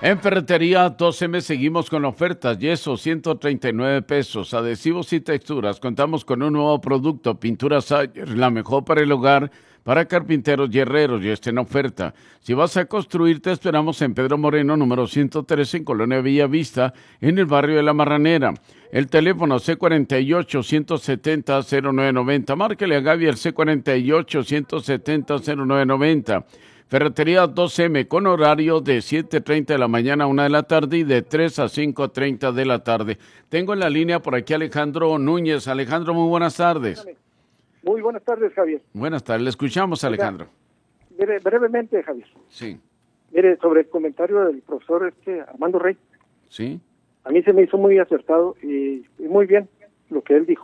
En Ferretería 12M seguimos con ofertas. Yeso, 139 pesos. Adhesivos y texturas. Contamos con un nuevo producto, Pintura Sayer, la mejor para el hogar, para carpinteros y herreros, y está en oferta. Si vas a construir, te esperamos en Pedro Moreno, número 113, en Colonia Villavista, en el barrio de La Marranera. El teléfono C48-170-0990. Márquele a Gaby al C48-170-0990. Ferretería 2M con horario de 7:30 de la mañana a 1 de la tarde y de 3 a 5:30 de la tarde. Tengo en la línea por aquí Alejandro Núñez. Alejandro, muy buenas tardes. Muy buenas tardes, Javier. Buenas tardes, le escuchamos, Alejandro. Brevemente, Javier. Sí. Mire, sobre el comentario del profesor Armando Rey. Sí. A mí se me hizo muy acertado y muy bien lo que él dijo.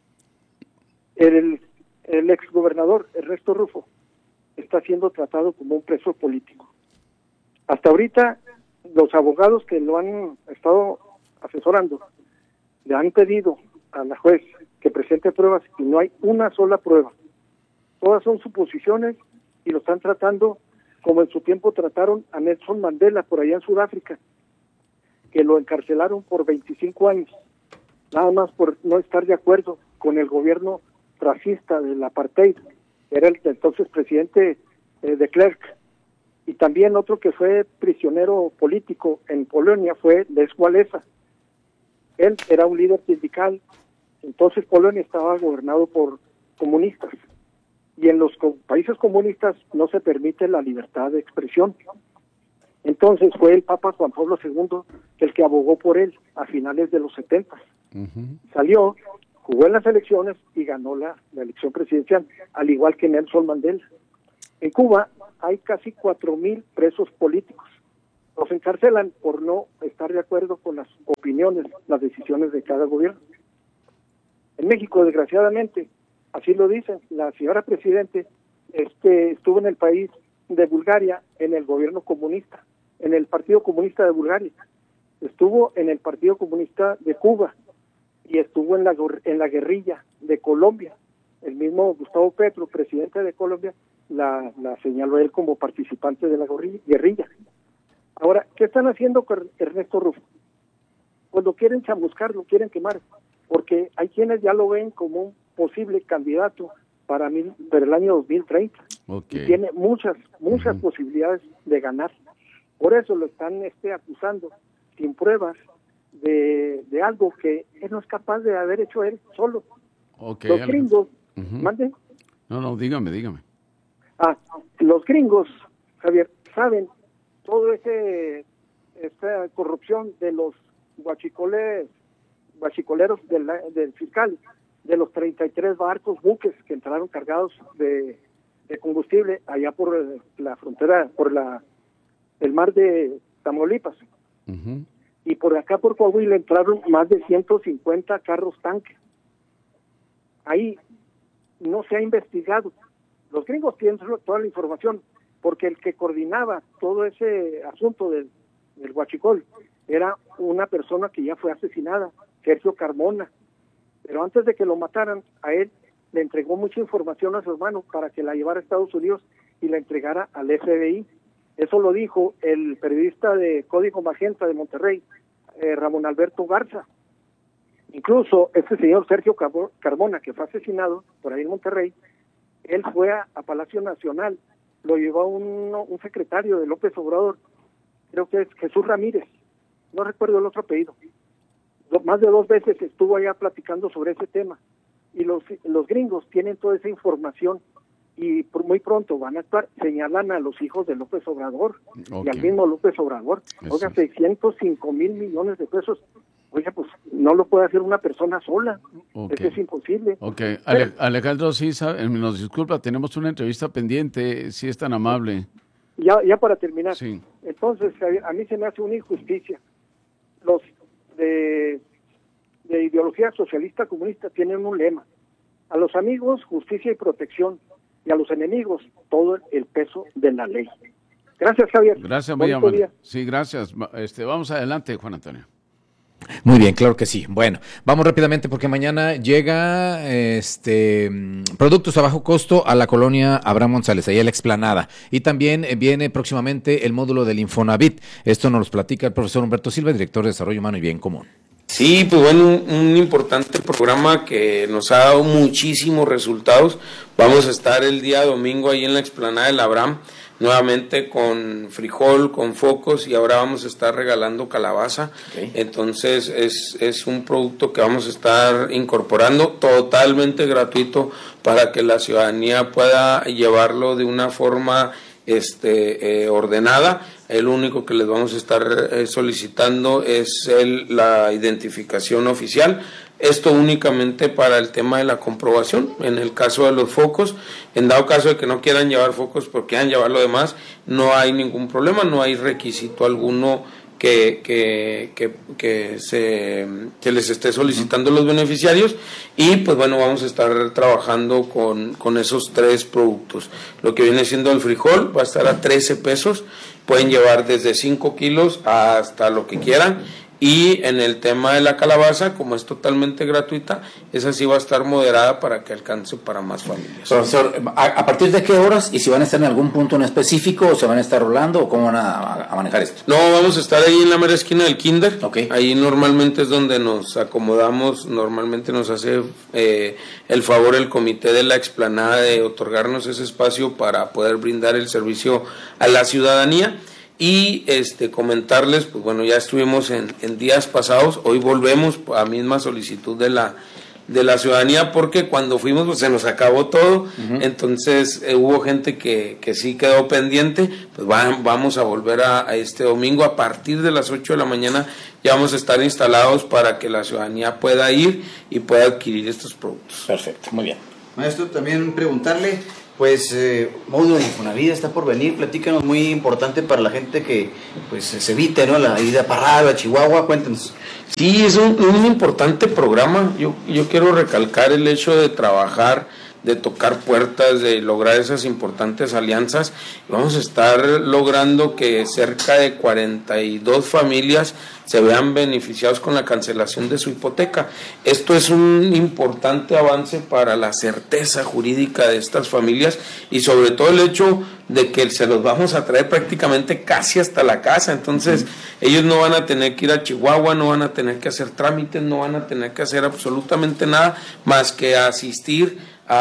El exgobernador Ernesto Rufo está siendo tratado como un preso político. Hasta ahorita, los abogados que lo han estado asesorando le han pedido a la juez que presente pruebas y no hay una sola prueba. Todas son suposiciones y lo están tratando como en su tiempo trataron a Nelson Mandela por allá en Sudáfrica, que lo encarcelaron por 25 años, nada más por no estar de acuerdo con el gobierno racista del apartheid. Era el entonces presidente de Klerk. Y también otro que fue prisionero político en Polonia fue Lech Walesa. Él era un líder sindical. Entonces Polonia estaba gobernado por comunistas. Y en los países comunistas no se permite la libertad de expresión. Entonces fue el Papa Juan Pablo II el que abogó por él a finales de los 70. Salió, jugó en las elecciones y ganó la elección presidencial, al igual que Nelson Mandela. En Cuba hay casi 4,000 presos políticos. Los encarcelan por no estar de acuerdo con las opiniones, las decisiones de cada gobierno. En México, desgraciadamente, así lo dicen, la señora presidente estuvo en el país de Bulgaria en el gobierno comunista, en el Partido Comunista de Bulgaria, estuvo en el Partido Comunista de Cuba y estuvo en la guerrilla de Colombia. El mismo Gustavo Petro, presidente de Colombia, la señaló él como participante de la guerrilla. Ahora, ¿qué están haciendo con Ernesto Rufo? Pues lo quieren chamuscar, lo quieren quemar, porque hay quienes ya lo ven como un posible candidato para el año 2030. Okay. Y tiene muchas posibilidades de ganar. Por eso lo están acusando sin pruebas de algo que él no es capaz de haber hecho él solo. Okay, los gringos, ¿mande? No, dígame. Los gringos, Javier, saben todo esta corrupción de los guachicoleros del fiscal, de los 33 barcos, buques que entraron cargados de combustible allá por la frontera, por el mar de Tamaulipas. Y por acá por Coahuila entraron más de 150 carros tanques. Ahí no se ha investigado. Los gringos tienen toda la información, porque el que coordinaba todo ese asunto del huachicol era una persona que ya fue asesinada, Sergio Carmona. Pero antes de que lo mataran, a él le entregó mucha información a su hermano para que la llevara a Estados Unidos y la entregara al FBI. Eso lo dijo el periodista de Código Magenta de Monterrey, Ramón Alberto Garza. Incluso este señor Sergio Carmona, que fue asesinado por ahí en Monterrey, él fue a Palacio Nacional, lo llevó un secretario de López Obrador, creo que es Jesús Ramírez, no recuerdo el otro apellido. Más de 2 veces estuvo allá platicando sobre ese tema. Y los gringos tienen toda esa información y muy pronto van a actuar. Señalan a los hijos de López Obrador y al mismo López Obrador. Oiga, 605 mil millones de pesos. Oiga, pues no lo puede hacer una persona sola. Eso es imposible. Alejandro, sí, nos disculpa, tenemos una entrevista pendiente, si es tan amable. Ya para terminar. Sí. Entonces, a mí se me hace una injusticia. Los de ideología socialista comunista tienen un lema: a los amigos justicia y protección, y a los enemigos todo el peso de la ley. Gracias, Javier. Gracias, muy amable. Sí, gracias. Vamos adelante, Juan Antonio. Muy bien, claro que sí. Bueno, vamos rápidamente porque mañana llega productos a bajo costo a la colonia Abraham González, ahí a la Explanada. Y también viene próximamente el módulo del Infonavit. Esto nos lo platica el profesor Humberto Silva, director de Desarrollo Humano y Bien Común. Sí, pues bueno, un importante programa que nos ha dado muchísimos resultados. Vamos a estar el día domingo ahí en la Explanada del Abraham, nuevamente con frijol, con focos, y ahora vamos a estar regalando calabaza. Okay. Entonces es un producto que vamos a estar incorporando totalmente gratuito para que la ciudadanía pueda llevarlo de una forma ordenada. El único que les vamos a estar solicitando es la identificación oficial. Esto únicamente para el tema de la comprobación. En el caso de los focos, en dado caso de que no quieran llevar focos porque quieran llevar lo demás, no hay ningún problema, no hay requisito alguno que les esté solicitando los beneficiarios. Y pues bueno, vamos a estar trabajando con esos 3 productos. Lo que viene siendo el frijol va a estar a 13 pesos, pueden llevar desde 5 kilos hasta lo que quieran. Y en el tema de la calabaza, como es totalmente gratuita, esa sí va a estar moderada para que alcance para más familias. Profesor, ¿a partir de qué horas? ¿Y si van a estar en algún punto en específico o se van a estar rolando o cómo van a manejar esto? No, vamos a estar ahí en la mera esquina del Kinder. Okay. Ahí normalmente es donde nos acomodamos, normalmente nos hace el favor el comité de la Explanada de otorgarnos ese espacio para poder brindar el servicio a la ciudadanía. Y comentarles, pues bueno, ya estuvimos en días pasados, hoy volvemos a misma solicitud de la ciudadanía, porque cuando fuimos pues se nos acabó todo. Entonces hubo gente que sí quedó pendiente. Pues vamos a volver a este domingo a partir de las 8 de la mañana, ya vamos a estar instalados para que la ciudadanía pueda ir y pueda adquirir estos productos. Perfecto, muy bien. Maestro, también preguntarle, pues módulo de Infonavit está por venir, platícanos, muy importante para la gente que pues se evite, ¿no?, la ida a Parral, a Chihuahua, cuéntenos. Sí, es un importante programa. Yo quiero recalcar el hecho de trabajar, de tocar puertas, de lograr esas importantes alianzas. Vamos a estar logrando que cerca de 42 familias se vean beneficiados con la cancelación de su hipoteca. Esto es un importante avance para la certeza jurídica de estas familias y sobre todo el hecho de que se los vamos a traer prácticamente casi hasta la casa. Entonces ellos no van a tener que ir a Chihuahua, no van a tener que hacer trámites, no van a tener que hacer absolutamente nada más que asistir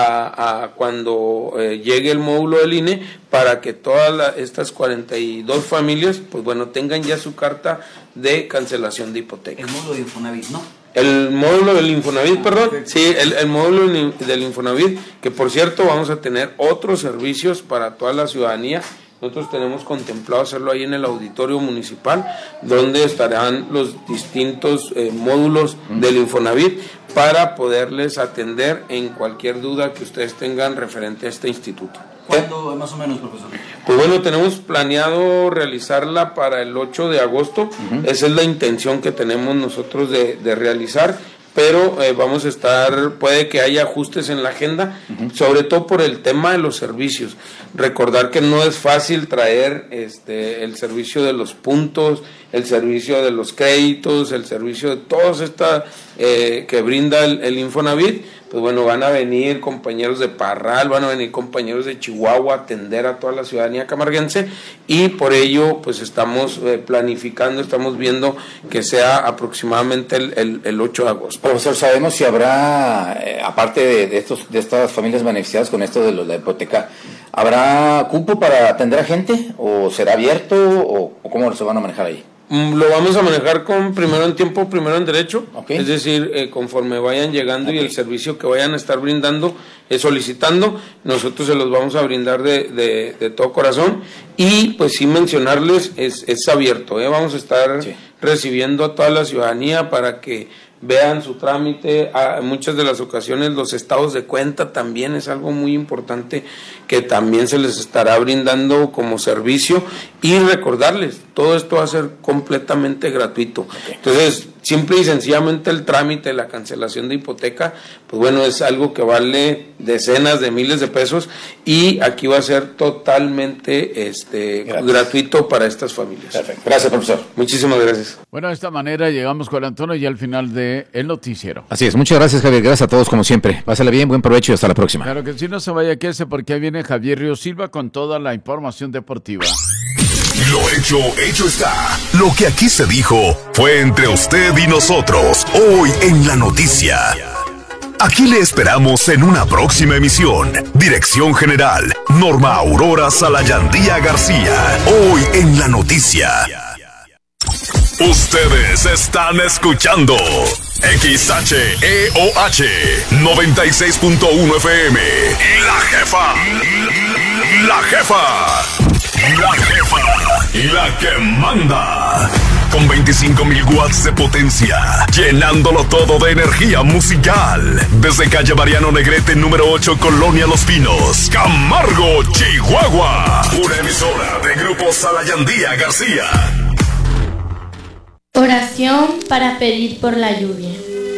a cuando llegue el módulo del INE, para que todas estas 42 familias pues bueno tengan ya su carta de cancelación de hipoteca. El módulo de Infonavit, ¿no? El módulo del Infonavit, perdón. Perfecto. Sí, el módulo del Infonavit, que por cierto vamos a tener otros servicios para toda la ciudadanía. Nosotros tenemos contemplado hacerlo ahí en el auditorio municipal, donde estarán los distintos módulos del Infonavit para poderles atender en cualquier duda que ustedes tengan referente a este instituto. ¿Cuándo más o menos, profesor? Pues bueno, tenemos planeado realizarla para el 8 de agosto. Esa es la intención que tenemos nosotros de realizar. Pero vamos a estar, puede que haya ajustes en la agenda, sobre todo por el tema de los servicios. Recordar que no es fácil traer el servicio de los puntos, el servicio de los créditos, el servicio de todas estas que brinda el Infonavit. Pues bueno, van a venir compañeros de Parral, van a venir compañeros de Chihuahua a atender a toda la ciudadanía camarguense, y por ello pues estamos planificando, estamos viendo que sea aproximadamente el 8 de agosto. Profesor, ¿sabemos si habrá, aparte de estas familias beneficiadas con esto de la hipoteca, habrá cupo para atender a gente, o será abierto, o cómo se van a manejar ahí? Lo vamos a manejar con primero en tiempo, primero en derecho. Okay. Es decir, conforme vayan llegando y el servicio que vayan a estar brindando, solicitando, nosotros se los vamos a brindar de todo corazón. Y pues sí mencionarles, es abierto, vamos a estar recibiendo a toda la ciudadanía para que vean su trámite. En muchas de las ocasiones los estados de cuenta también es algo muy importante que también se les estará brindando como servicio, y recordarles, todo esto va a ser completamente gratuito. Entonces, simple y sencillamente el trámite de la cancelación de hipoteca, pues bueno, es algo que vale decenas de miles de pesos y aquí va a ser totalmente gratuito para estas familias. Perfecto. Gracias, profesor. Muchísimas gracias. Bueno, de esta manera llegamos con Antonio y al final de El Noticiero. Así es, muchas gracias, Javier. Gracias a todos como siempre. Pásale bien, buen provecho y hasta la próxima. Claro que si no se vaya, quédese porque ahí viene Javier Río Silva con toda la información deportiva. Lo hecho está. Lo que aquí se dijo fue entre usted y nosotros, hoy en La Noticia. Aquí le esperamos en una próxima emisión. Dirección General, Norma Aurora Salayandía García, hoy en La Noticia. Ustedes están escuchando XHEOH 96.1 FM. La Jefa. La Jefa. La Jefa, la que manda. Con 25,000 watts de potencia, llenándolo todo de energía musical. Desde calle Mariano Negrete, número 8, Colonia Los Pinos, Camargo, Chihuahua. Una emisora de Grupo Salayandía García. Oración para pedir por la lluvia.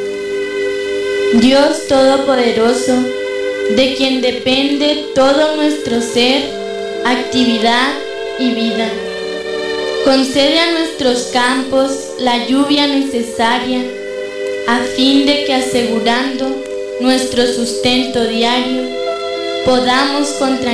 Dios Todopoderoso, de quien depende todo nuestro ser, actividad y vida. Concede a nuestros campos la lluvia necesaria a fin de que, asegurando nuestro sustento diario, podamos con tranquilidad